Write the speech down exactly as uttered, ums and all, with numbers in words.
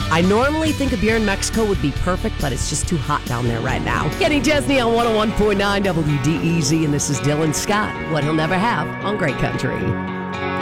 I normally think a beer in Mexico would be perfect, but it's just too hot down there right now. Kenny Chesney on one oh one point nine W D E Z, and this is Dylan Scott, What He'll Never Have on Great Country.